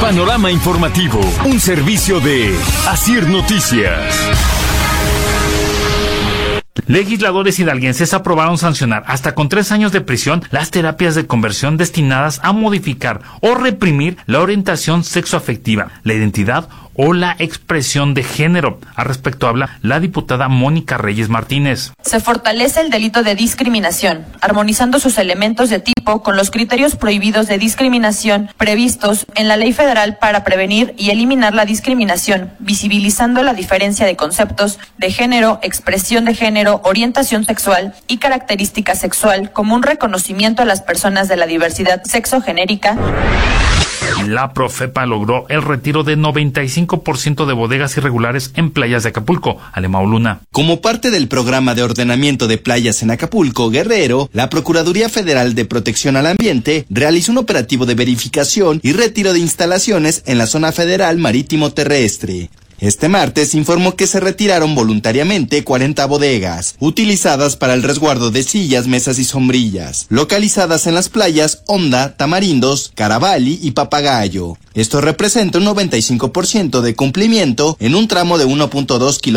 Panorama informativo, un servicio de Asir Noticias. Legisladores hidalguenses aprobaron sancionar hasta con 3 años de prisión las terapias de conversión destinadas a modificar o reprimir la orientación sexoafectiva, la identidad o la expresión de género. Al respecto habla la diputada Mónica Reyes Martínez. Se fortalece el delito de discriminación, armonizando sus elementos de tipo con los criterios prohibidos de discriminación previstos en la Ley Federal para prevenir y eliminar la discriminación, visibilizando la diferencia de conceptos de género, expresión de género, orientación sexual y característica sexual como un reconocimiento a las personas de la diversidad sexogenérica. La Profepa logró el retiro de 95% de bodegas irregulares en playas de Acapulco. Alemão Luna. Como parte del programa de ordenamiento de playas en Acapulco, Guerrero, la Procuraduría Federal de Protección al Ambiente realizó un operativo de verificación y retiro de instalaciones en la zona federal marítimo terrestre. Este martes informó que se retiraron voluntariamente 40 bodegas, utilizadas para el resguardo de sillas, mesas y sombrillas, localizadas en las playas Honda, Tamarindos, Carabalí y Papagayo. Esto representa un 95% de cumplimiento en un tramo de 1.2 kilómetros.